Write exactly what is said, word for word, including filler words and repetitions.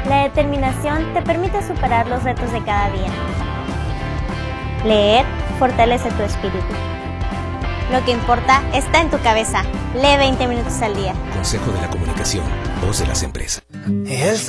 La determinación te permite superar los retos de cada día. Leer fortalece tu espíritu. Lo que importa está en tu cabeza. Lee veinte minutos al día. Consejo de la Comunicación, voz de las empresas.